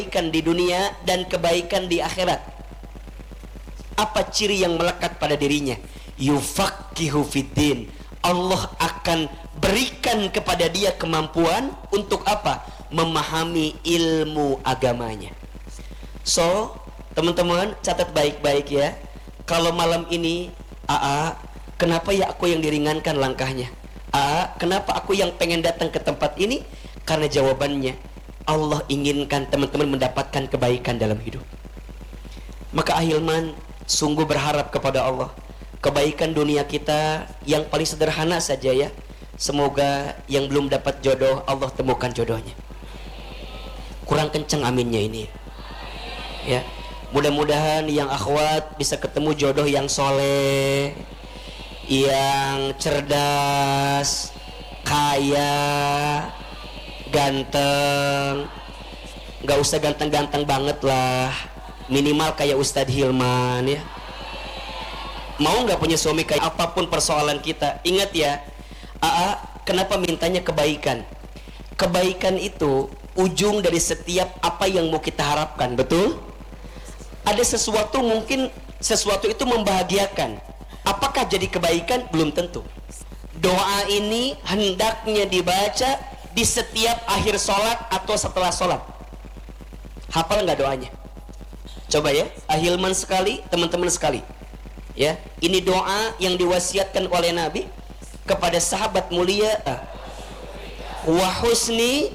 kebaikan di dunia dan kebaikan di akhirat. Apa ciri yang melekat pada dirinya? Yufaqihu fiddin. Allah akan berikan kepada dia kemampuan untuk apa? Memahami ilmu agamanya. So, teman-teman catat baik-baik ya. Kalau malam ini, kenapa ya aku yang diringankan langkahnya? Kenapa aku yang pengen datang ke tempat ini? Karena jawabannya, Allah inginkan teman-teman mendapatkan kebaikan dalam hidup. Maka Ahilman sungguh berharap kepada Allah, kebaikan dunia kita yang paling sederhana saja ya. Semoga yang belum dapat jodoh, Allah temukan jodohnya. Kurang kencang aminnya ini ya. Mudah-mudahan yang akhwat bisa ketemu jodoh yang soleh, yang cerdas, kaya, ganteng. Gak usah ganteng-ganteng banget lah, minimal kayak Ustadz Hilman ya. Mau gak punya suami kayak apapun persoalan kita, ingat ya, kenapa mintanya kebaikan? Kebaikan itu ujung dari setiap apa yang mau kita harapkan, betul? Ada sesuatu, mungkin sesuatu itu membahagiakan. Apakah jadi kebaikan? Belum tentu. Doa ini hendaknya dibaca di setiap akhir sholat atau setelah sholat. Hafal nggak doanya? Coba ya, Ahilman sekali, teman-teman sekali ya. Ini doa yang diwasiatkan oleh Nabi kepada sahabat mulia. Wa husni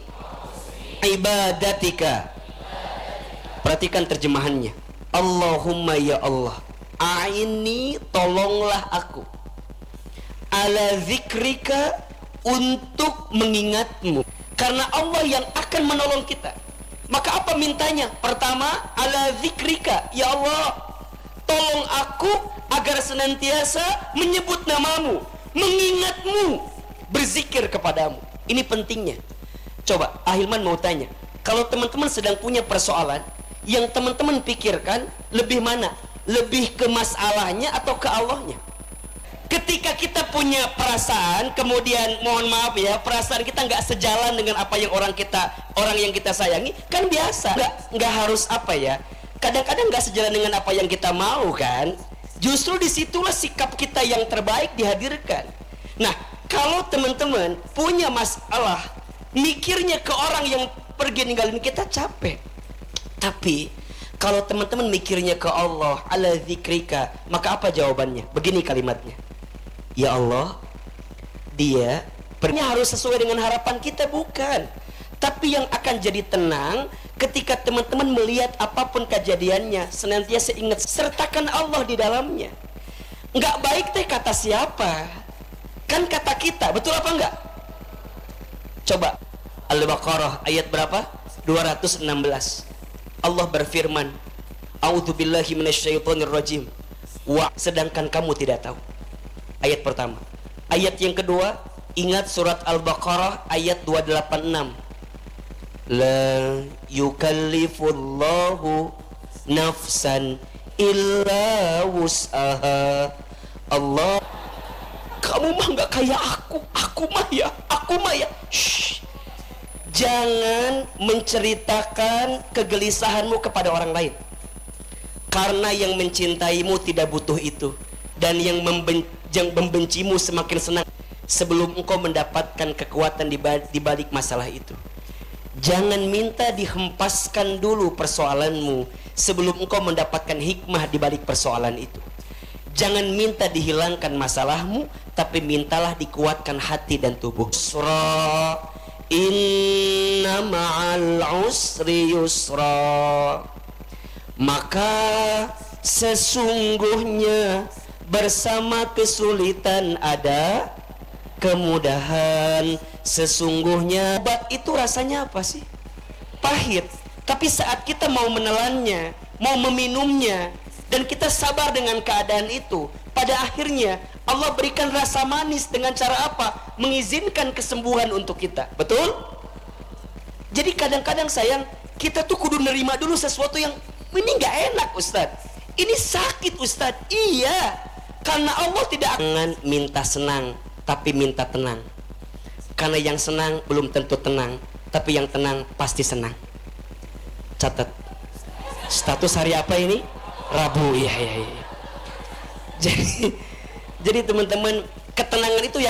ibadatika. Perhatikan terjemahannya. Allahumma ya Allah, a'inni, tolonglah aku, ala zikrika, untuk mengingatmu. Karena Allah yang akan menolong kita. Maka apa mintanya? Pertama, ala zikrika, ya Allah, tolong aku agar senantiasa menyebut namamu, mengingatmu, berzikir kepadamu. Ini pentingnya. Coba Ahilman mau tanya, kalau teman-teman sedang punya persoalan, yang teman-teman pikirkan lebih mana? Lebih ke masalahnya atau ke Allahnya? Ketika kita punya perasaan, kemudian mohon maaf ya, perasaan kita nggak sejalan dengan apa yang orang yang kita sayangi, kan biasa. Nggak harus apa ya, kadang-kadang nggak sejalan dengan apa yang kita mau kan. Justru disitulah sikap kita yang terbaik dihadirkan. Nah, kalau teman-teman punya masalah, mikirnya ke orang yang pergi ninggalin kita, capek. Tapi kalau teman-teman mikirnya ke Allah, ala zikrika, maka apa jawabannya? Begini kalimatnya, ya Allah, dia harus sesuai dengan harapan kita, bukan. Tapi yang akan jadi tenang ketika teman-teman melihat apapun kejadiannya, senantiasa ingat, sertakan Allah di dalamnya. Nggak baik teh kata siapa? Kan kata kita, betul apa enggak? Coba Al-Baqarah ayat berapa? 216. Allah berfirman, a'udzubillahi minasyaitonirrajim. Sedangkan kamu tidak tahu. Ayat pertama. Ayat yang kedua, ingat surat Al-Baqarah ayat 286. La yukallifullahu nafsan illa wus'aha. Allah, kamu mah nggak kayak aku mah ya. Shh. Jangan menceritakan kegelisahanmu kepada orang lain, karena yang mencintaimu tidak butuh itu, dan yang membencimu semakin senang sebelum engkau mendapatkan kekuatan di balik masalah itu. Jangan minta dihempaskan dulu persoalanmu sebelum engkau mendapatkan hikmah di balik persoalan itu. Jangan minta dihilangkan masalahmu, tapi mintalah dikuatkan hati dan tubuh. Surah Inna ma'al usri yusra. Maka sesungguhnya bersama kesulitan ada kemudahan. Sesungguhnya obat itu rasanya apa sih? Pahit. Tapi saat kita mau menelannya, mau meminumnya, dan kita sabar dengan keadaan itu, pada akhirnya Allah berikan rasa manis dengan cara apa? Mengizinkan kesembuhan untuk kita. Betul? Jadi kadang-kadang sayang, kita tuh kudu nerima dulu sesuatu yang ini gak enak Ustadz, ini sakit Ustadz. Iya, karena Allah tidak akan minta senang, tapi minta tenang. Karena yang senang belum tentu tenang, tapi yang tenang pasti senang. Catat. Status hari apa ini? Rabu. Iya. Jadi teman-teman, ketenangan itu